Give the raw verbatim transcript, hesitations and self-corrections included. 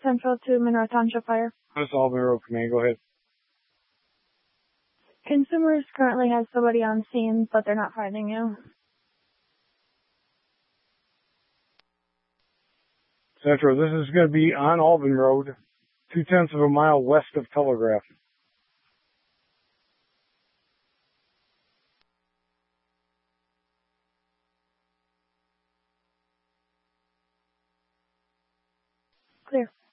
Central to Monroe Township Fire. That's all Monroe Command. Go ahead. Consumers currently has somebody on scene, but they're not finding you. Central, this is going to be on Albin Road, two-tenths of a mile west of Telegraph. Clear.